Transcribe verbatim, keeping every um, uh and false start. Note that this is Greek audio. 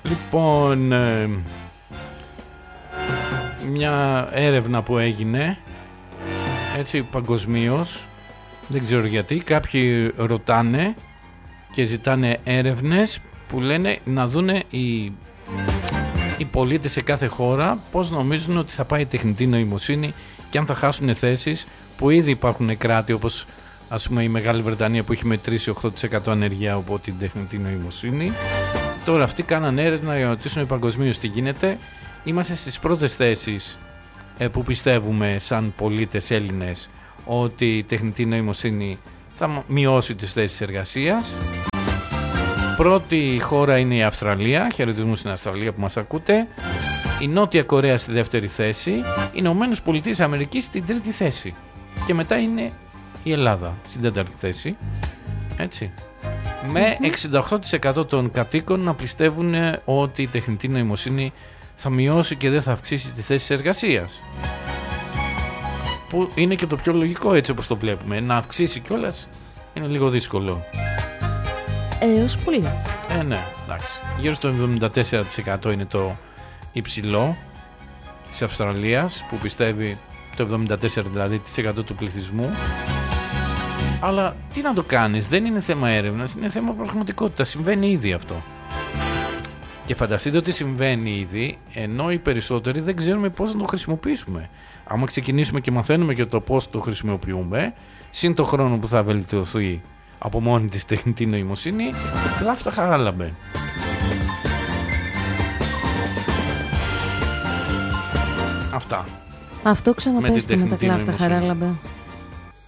Λοιπόν, ε, μια έρευνα που έγινε έτσι παγκοσμίως, δεν ξέρω γιατί, κάποιοι ρωτάνε και ζητάνε έρευνες που λένε να δούνε οι, οι πολίτες σε κάθε χώρα πώς νομίζουν ότι θα πάει η τεχνητή νοημοσύνη και αν θα χάσουν θέσεις που ήδη υπάρχουν κράτη όπως ας πούμε η Μεγάλη Βρετανία που έχει μετρήσει οκτώ τοις εκατό ανεργία από την τεχνητή νοημοσύνη. Τώρα αυτοί κάνανε έρευνα για να ρωτήσουν παγκοσμίως τι γίνεται. Είμαστε στις πρώτες θέσεις ε, που πιστεύουμε σαν πολίτες Έλληνες ότι η τεχνητή νοημοσύνη θα μειώσει τις θέσεις εργασίας. Πρώτη χώρα είναι η Αυστραλία, χαιρετισμούς στην Αυστραλία που μας ακούτε. Η Νότια Κορέα στη δεύτερη θέση, οι Ηνωμένες Πολιτείες Αμερικής στην τρίτη θέση. Και μετά είναι η Ελλάδα στην τέταρτη θέση. Έτσι. Με εξήντα οκτώ τοις εκατό των κατοίκων να πιστεύουν ότι η τεχνητή νοημοσύνη θα μειώσει και δεν θα αυξήσει τη θέση εργασίας. Που είναι και το πιο λογικό έτσι όπως το βλέπουμε. Να αυξήσει κιόλας είναι λίγο δύσκολο. Έως πολύ. Ε, ναι, εντάξει. Γύρω στο εβδομήντα τέσσερα τοις εκατό είναι το υψηλό της Αυστραλίας που πιστεύει το εβδομήντα τέσσερα δηλαδή τοις εκατό του πληθυσμού. Αλλά τι να το κάνεις, δεν είναι θέμα έρευνας, είναι θέμα πραγματικότητα. Συμβαίνει ήδη αυτό. Και φανταστείτε ότι συμβαίνει ήδη, ενώ οι περισσότεροι δεν ξέρουμε πώς να το χρησιμοποιήσουμε. Άμα ξεκινήσουμε και μαθαίνουμε και το πώς το χρησιμοποιούμε, συν το χρόνο που θα βελτιωθεί από μόνη της τεχνητή νοημοσύνη, λάφτα χαράλαμπε. Αυτά. Αυτό ξαναπέστε με τα κλάφτα χαράλαμπε.